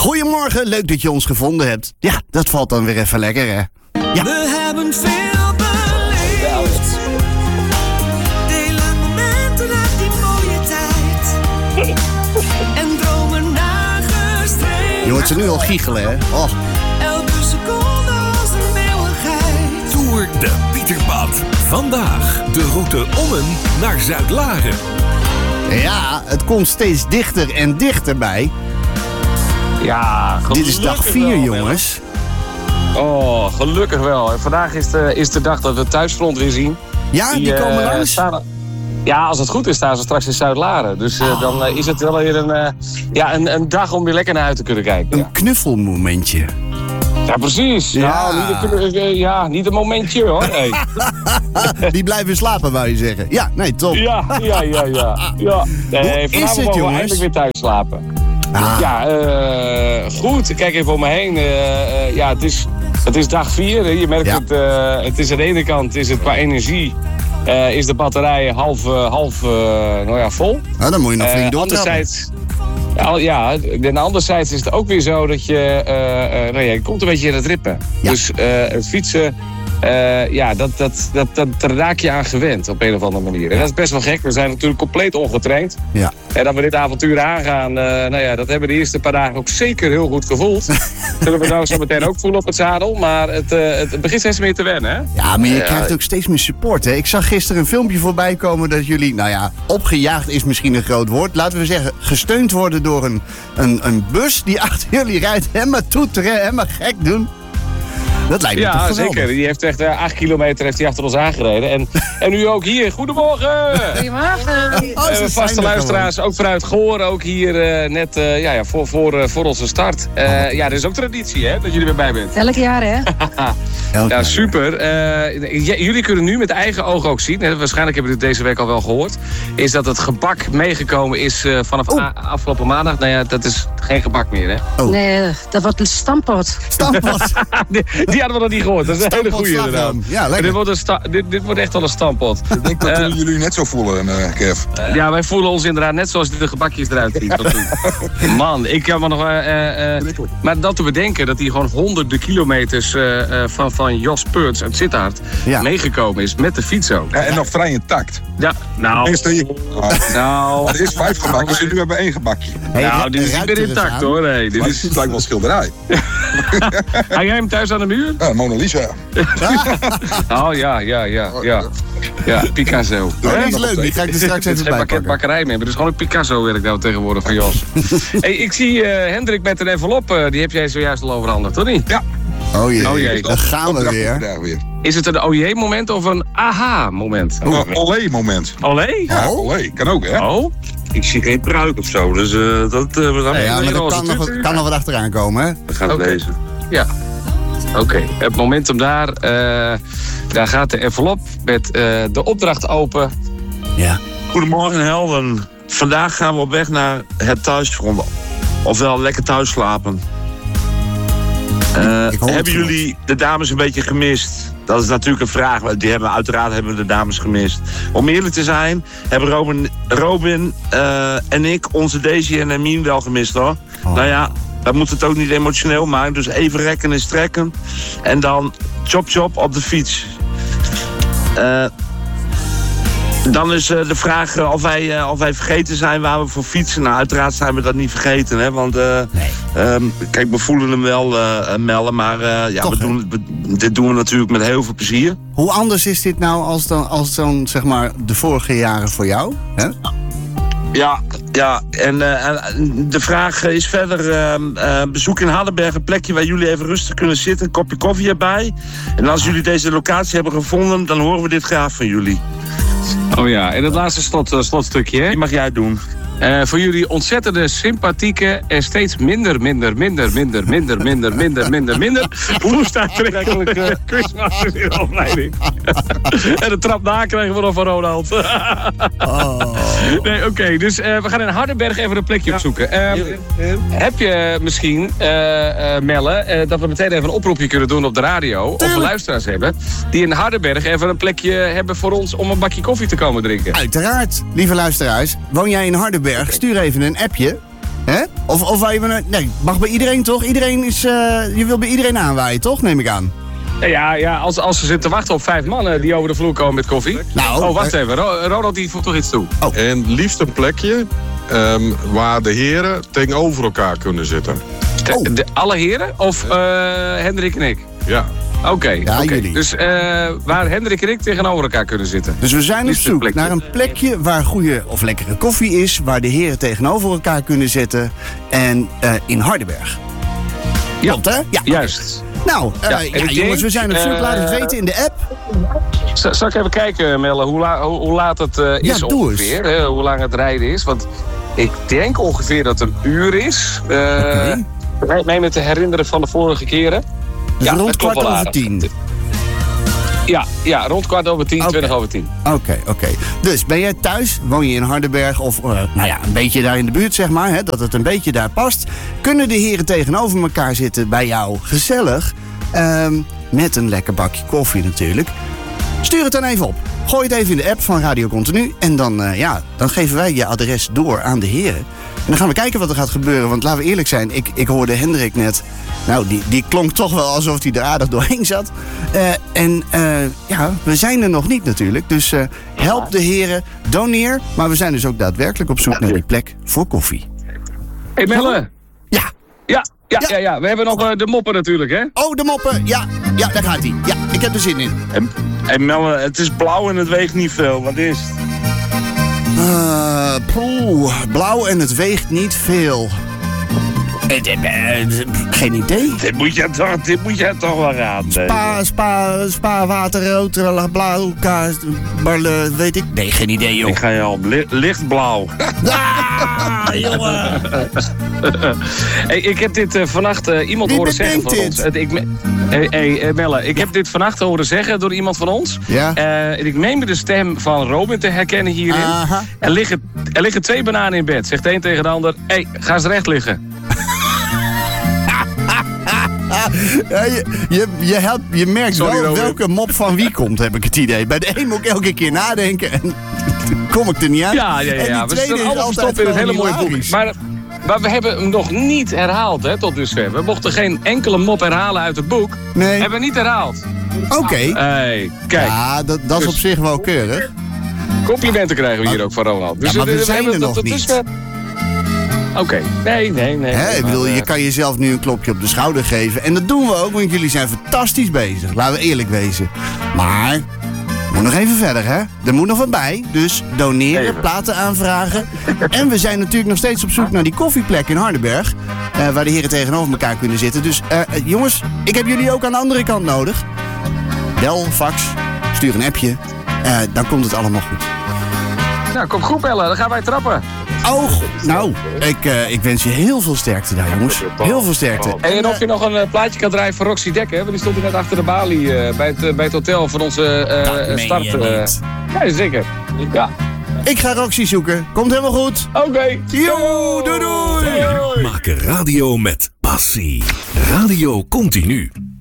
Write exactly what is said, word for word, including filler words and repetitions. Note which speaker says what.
Speaker 1: Goedemorgen, leuk dat je ons gevonden hebt. Ja, dat valt dan weer even lekker, hè? Ja.
Speaker 2: We hebben veel beleefd. Delen momenten uit die mooie tijd. En dromen nagestreefd.
Speaker 1: Je hoort ze nu al giechelen, hè? Oh.
Speaker 2: Elke seconde als een eeuwigheid.
Speaker 3: Tour de Pieterpad. Vandaag de route Ommen naar Zuidlaren.
Speaker 1: Ja, het komt steeds dichter en dichterbij.
Speaker 4: Ja,
Speaker 1: Dit is dag vier, jongens.
Speaker 4: Oh, gelukkig wel. En vandaag is de, is de dag dat we het thuisfront weer zien.
Speaker 1: Ja, die, die komen
Speaker 4: uh,
Speaker 1: langs?
Speaker 4: Staan, ja, als het goed is, staan ze straks in Zuidlaren. Dus uh, oh. dan uh, is het wel weer een, uh, ja, een, een dag om weer lekker naar uit te kunnen kijken.
Speaker 1: Een
Speaker 4: ja.
Speaker 1: knuffelmomentje.
Speaker 4: Ja, precies. Ja. Nou, niet, een, ja, niet een momentje, hoor. Nee.
Speaker 1: Die blijven slapen, wou je zeggen. Ja, nee, top.
Speaker 4: Ja, ja, ja, ja. ja. Nee,
Speaker 1: Hoe is het, jongens?
Speaker 4: We eindelijk weer thuis slapen.
Speaker 1: Ah.
Speaker 4: Ja, uh, goed. Ik kijk even om me heen. Uh, uh, ja, het is, het is dag vier. Hè. Je merkt
Speaker 1: ja.
Speaker 4: het. Uh, het is aan de ene kant is het qua energie. Uh, is de batterij half, uh, half uh, nou ja, vol.
Speaker 1: Nou, dan moet je nog flink uh, doortrappen.
Speaker 4: Anderzijds, ja, en anderzijds is het ook weer zo dat je... Uh, uh, nou ja, je komt een beetje in het rippen. Ja. Dus uh, het fietsen... Uh, ja, dat, dat, dat, dat, daar raak je aan gewend op een of andere manier. En dat is best wel gek. We zijn natuurlijk compleet ongetraind. Ja. En dat we dit avontuur aangaan, uh, nou ja, dat hebben we de eerste paar dagen ook zeker heel goed gevoeld. Zullen we nou zo meteen ook voelen op het zadel. Maar het, uh, het begint steeds meer te wennen, hè?
Speaker 1: Ja, maar je
Speaker 4: uh,
Speaker 1: krijgt ook steeds meer support, hè? Ik zag gisteren een filmpje voorbij komen dat jullie, nou ja, opgejaagd is misschien een groot woord. Laten we zeggen, gesteund worden door een, een, een bus die achter jullie rijdt. Helemaal toeteren, helemaal gek doen. Dat lijkt me
Speaker 4: ja, zeker. Die heeft echt uh, acht kilometer heeft hij achter ons aangereden. En, en nu ook hier. Goedemorgen!
Speaker 5: Goedemorgen!
Speaker 1: Oh,
Speaker 4: uh, vaste luisteraars, ook vanuit Goor, ook hier uh, net uh, ja, ja, voor, voor, uh, voor onze start. Uh, oh. Ja, dat is ook traditie, hè, dat jullie weer bij bent.
Speaker 5: Elk jaar, hè?
Speaker 4: Elk ja, super. Uh, j- jullie kunnen nu met eigen ogen ook zien, hè, waarschijnlijk hebben jullie het deze week al wel gehoord, is dat het gebak meegekomen is uh, vanaf oh. a- afgelopen maandag. Nou ja, dat is geen gebak meer, hè?
Speaker 5: Oh. Nee, dat wordt een stampot.
Speaker 1: Stampot?
Speaker 4: die, die hadden we nog niet gehoord. Dat is een hele goeie inderdaad.
Speaker 1: Ja, lekker.
Speaker 4: Dit wordt, een sta- dit, dit wordt echt wel een stampot.
Speaker 6: Ik denk dat uh, jullie net zo voelen, uh, Kev.
Speaker 4: Uh, ja, wij voelen ons inderdaad net zoals de gebakjes eruit zien. Man, ik kan me nog... Uh, uh, maar dat te bedenken dat hij gewoon honderden kilometers uh, uh, van, van Jos Peurts uit Sittard ja. meegekomen is met de fiets ook.
Speaker 6: Ja, en nog vrij intact.
Speaker 4: Ja, nou...
Speaker 6: Meestal, oh. nou... Er is vijf gebakjes en nu hebben we één gebakje.
Speaker 4: Hey, nou, dit is niet meer intact, hoor. Nee, dit is...
Speaker 6: Het lijkt wel een schilderij.
Speaker 4: Hang jij hem thuis aan de muur?
Speaker 6: Ja, Mona Lisa.
Speaker 4: Oh, ja, ja, ja, ja. Ja, Picasso.
Speaker 1: Oh, die is leuk, die ga ik er straks even bij pakken.
Speaker 4: Bakkerij mee, maar het is gewoon een Picasso-werk nou tegenwoordig van Jos. Hey, ik zie uh, Hendrik met een envelop, uh, die heb jij zojuist al overhandigd, toch niet?
Speaker 6: Ja.
Speaker 1: Oh jee,
Speaker 4: oh jee.
Speaker 1: daar gaan we weer.
Speaker 6: weer.
Speaker 4: Is het een oh jee moment of een aha moment?
Speaker 6: Een olé moment.
Speaker 4: Olé?
Speaker 6: Ja, olé. Kan ook, hè?
Speaker 4: Oh.
Speaker 7: Ik zie geen pruik of zo, dus uh, dat... Uh, we gaan
Speaker 1: ja, maar er kan, nog, kan nog wat achteraan komen, hè?
Speaker 7: We gaan het
Speaker 4: okay.
Speaker 7: lezen.
Speaker 4: Ja. Oké, okay. Het momentum daar, uh, daar gaat de envelop met uh, de opdracht open.
Speaker 1: Ja.
Speaker 7: Goedemorgen Helden. Vandaag gaan we op weg naar het thuisfront. Ofwel lekker thuis slapen. Uh, hebben jullie de dames een beetje gemist? Dat is natuurlijk een vraag. Die hebben, uiteraard hebben we de dames gemist. Om eerlijk te zijn, hebben Robin, Robin uh, en ik onze Daisy en Hermine wel gemist, hoor. Oh. Nou ja, we moeten het ook niet emotioneel maken. Dus even rekken en strekken. En dan chop chop op de fiets. Uh, dan is uh, de vraag uh, of, wij, uh, of wij vergeten zijn waar we voor fietsen. Nou, uiteraard zijn we dat niet vergeten. Hè? Want uh, nee. um, kijk, we voelen hem wel uh, melden. Maar uh, ja, we doen, we, dit doen we natuurlijk met heel veel plezier.
Speaker 1: Hoe anders is dit nou als dan, als dan zeg maar, de vorige jaren voor jou? Hè?
Speaker 7: Ja, ja. En uh, de vraag is verder, uh, uh, bezoek in Hardenberg, een plekje waar jullie even rustig kunnen zitten, een kopje koffie erbij. En als jullie deze locatie hebben gevonden, dan horen we dit graag van jullie.
Speaker 4: Oh ja, en het laatste slot, uh, slotstukje, hè?
Speaker 7: Die mag jij doen.
Speaker 4: Uh, voor jullie ontzettende, sympathieke en steeds minder, minder, minder, minder, minder, minder, minder, minder, minder woest aantrekkelijke quizmasters in opleiding. En de trap na krijgen we nog van Ronald. oh. Nee, oké, okay, dus uh, we gaan in Hardenberg even een plekje opzoeken. Uh, heb je misschien, uh, uh, Melle, uh, dat we meteen even een oproepje kunnen doen op de radio, of we luisteraars hebben, die in Hardenberg even een plekje hebben voor ons om een bakje koffie te komen drinken?
Speaker 1: Uiteraard, lieve luisteraars. Woon jij in Hardenberg? Stuur even een appje. Hè? Of, of waar je... maar- Nee, mag bij iedereen toch? Iedereen is... eh, je wil bij iedereen aanwaaien, toch? Neem ik aan.
Speaker 4: Ja, ja als, als ze zitten te wachten op vijf mannen die over de vloer komen met koffie.
Speaker 1: Nou,
Speaker 4: oh, wacht
Speaker 1: eh,
Speaker 4: even. Ro- Ronald die voegt toch iets toe.
Speaker 8: En liefst een plekje ehm, waar de heren tegenover elkaar kunnen zitten.
Speaker 4: De,
Speaker 1: Oh.
Speaker 4: de- alle heren? Of eh, Hendrik en ik?
Speaker 8: Ja.
Speaker 4: Oké,
Speaker 1: Ja,
Speaker 4: oké.
Speaker 1: jullie.
Speaker 4: Dus eh, waar Hendrik en ik tegenover elkaar kunnen zitten.
Speaker 1: Dus we zijn op
Speaker 4: Liefst een
Speaker 1: zoek
Speaker 4: plekje.
Speaker 1: naar een plekje waar goede of lekkere koffie is. Waar de heren tegenover elkaar kunnen zitten. En eh, in Hardenberg.
Speaker 4: Ja.
Speaker 1: Klopt, hè? Ja.
Speaker 4: Juist.
Speaker 1: Nou, eh,
Speaker 4: Ja,
Speaker 1: ja,
Speaker 4: en ik
Speaker 1: jongens,
Speaker 4: denk,
Speaker 1: we zijn op zoek.
Speaker 4: eh,
Speaker 1: Laat het weten in de app.
Speaker 4: Z- zal ik even kijken, Melle, hoe, la- hoe, hoe laat het eh, is
Speaker 1: Ja, doe
Speaker 4: ongeveer? Hè, hoe lang het rijden is. Want ik denk ongeveer dat het een uur is. Uh,
Speaker 1: Oké.
Speaker 4: Mij me te herinneren van de vorige keren.
Speaker 1: Dus
Speaker 4: Ja,
Speaker 1: rond
Speaker 4: dat klopt
Speaker 1: kwart
Speaker 4: wel
Speaker 1: over
Speaker 4: aardig.
Speaker 1: tien.
Speaker 4: Ja, ja, rond kwart over tien,
Speaker 1: Oké.
Speaker 4: twintig over tien.
Speaker 1: Oké, oké. Dus ben jij thuis, woon je in Hardenberg of eh, nou ja, een beetje daar in de buurt, zeg maar, hè, dat het een beetje daar past. Kunnen de heren tegenover elkaar zitten bij jou gezellig, ehm, met een lekker bakje koffie natuurlijk. Stuur het dan even op. Gooi het even in de app van Radio Continu en dan, eh, ja, dan geven wij je adres door aan de heren. En dan gaan we kijken wat er gaat gebeuren. Want laten we eerlijk zijn, ik, ik hoorde Hendrik net. Nou, die, die klonk toch wel alsof hij er aardig doorheen zat. Eh, en eh, ja, we zijn er nog niet natuurlijk. Dus eh, help de heren, doneer. Maar we zijn dus ook daadwerkelijk op zoek naar die plek voor koffie.
Speaker 4: Hé, Melle.
Speaker 1: Ja.
Speaker 4: Ja, ja,
Speaker 1: Ja.
Speaker 4: ja, ja. We hebben nog eh, de moppen natuurlijk, hè?
Speaker 1: Oh, de moppen. Ja, ja, daar gaat hij. Ja, ik heb er zin in.
Speaker 7: En, en Melle, het is blauw en het weegt niet veel. Wat is het?
Speaker 1: Eh, poeh, blauw en het weegt niet veel. Eh, eh, eh, Geen idee.
Speaker 7: Dit moet je toch, dit moet je toch wel raden.
Speaker 1: Spa, spa, spa, water, rood, blauw, kaas, barle, weet ik. Nee, geen idee, joh.
Speaker 7: Ik ga je al li- lichtblauw.
Speaker 1: Ah, jongen.
Speaker 4: Hey, ik heb dit eh, vannacht eh, iemand
Speaker 1: Wie
Speaker 4: horen zeggen van
Speaker 1: bedenkt
Speaker 4: ons.
Speaker 1: dit?
Speaker 4: Het- ik me- hey, hey, eh, Melle, ik heb dit vannacht horen zeggen door iemand van ons.
Speaker 1: Ja.
Speaker 4: Eh, en ik meen me de stem van Robin te herkennen hierin.
Speaker 1: Aha.
Speaker 4: Er liggen, er liggen twee bananen in bed. Zegt de een tegen de ander, hé, hey, ga eens recht liggen.
Speaker 1: Ja, je, je, je, helpt, je merkt
Speaker 4: Sorry,
Speaker 1: wel
Speaker 4: Robin.
Speaker 1: welke mop van wie komt, heb ik het idee. Bij de een moet ik elke keer nadenken en dan kom ik er niet uit.
Speaker 4: Ja, ja, ja.
Speaker 1: En
Speaker 4: ja.
Speaker 1: die
Speaker 4: We
Speaker 1: tweede
Speaker 4: staan
Speaker 1: is
Speaker 4: allemaal
Speaker 1: altijd
Speaker 4: verstopt in het hele
Speaker 1: gewoon
Speaker 4: mooie boek.
Speaker 1: hilarisch.
Speaker 4: Maar, maar we hebben hem nog niet herhaald, hè, tot dusver. We mochten geen enkele mop herhalen uit het boek.
Speaker 1: Nee,
Speaker 4: Hebben we niet herhaald.
Speaker 1: oké.
Speaker 4: Hey, kijk,
Speaker 1: Ja, dat, dat is
Speaker 4: Dus-
Speaker 1: op zich wel keurig.
Speaker 4: complimenten krijgen we hier ook van Ronald. Dus
Speaker 1: Ja, maar we zijn
Speaker 4: hebben
Speaker 1: er
Speaker 4: tot-
Speaker 1: nog
Speaker 4: tot
Speaker 1: niet.
Speaker 4: dusver- Oké, nee, nee, nee.
Speaker 1: Hè,
Speaker 4: nee,
Speaker 1: ik bedoel,
Speaker 4: maar,
Speaker 1: je
Speaker 4: eh,
Speaker 1: kan jezelf nu een klopje op de schouder geven. En dat doen we ook, want jullie zijn fantastisch bezig. Laten we eerlijk wezen. Maar, moet nog even verder, hè? Er moet nog wat bij. Dus doneren,
Speaker 4: Even.
Speaker 1: platen aanvragen. En we zijn natuurlijk nog steeds op zoek naar die koffieplek in Hardenberg. eh, waar de heren tegenover elkaar kunnen zitten. Dus eh, eh, jongens, ik heb jullie ook aan de andere kant nodig. Bel, fax, stuur een appje. Eh, dan komt het allemaal goed.
Speaker 4: Nou, kom goed bellen, dan gaan wij trappen.
Speaker 1: Oh, nou, ik, eh, ik wens je heel veel sterkte daar, jongens. Heel veel sterkte.
Speaker 4: Hey, en of je nog een eh, plaatje kan draaien voor Roxy Dekker, hè? Want die stond hier net achter de balie eh, bij, het, eh, bij het hotel van onze eh,
Speaker 1: Dat
Speaker 4: eh,
Speaker 1: meen
Speaker 4: start.
Speaker 1: je
Speaker 4: eh.
Speaker 1: niet.
Speaker 4: Ja, zeker. Ja,
Speaker 1: Ik ga Roxy zoeken. Komt helemaal goed.
Speaker 4: oké.
Speaker 1: Yo, doei doei.
Speaker 3: Maak radio met passie. Radio Continu.